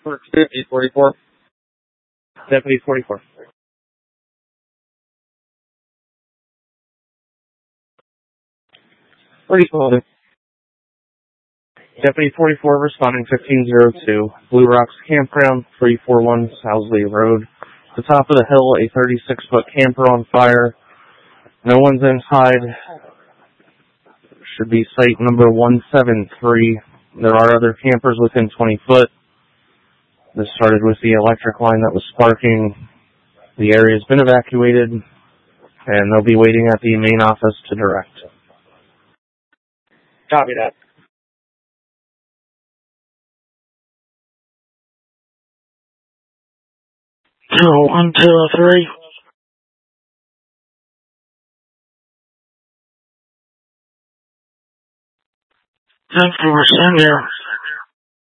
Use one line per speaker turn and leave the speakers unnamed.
Deputy 44.
Deputy 44.
Pretty slow.
Deputy 44 responding 1502. Blue Rocks Campground, 341 Sousley Road. The top of the hill, a 36-foot camper on fire. No one's inside. Should be site number 173. There are other campers within 20 foot. This started with the electric line that was sparking. The area has been evacuated, and they'll be waiting at the main office to direct.
Copy that.
Two, 1, 2, 3. 10-4, send here.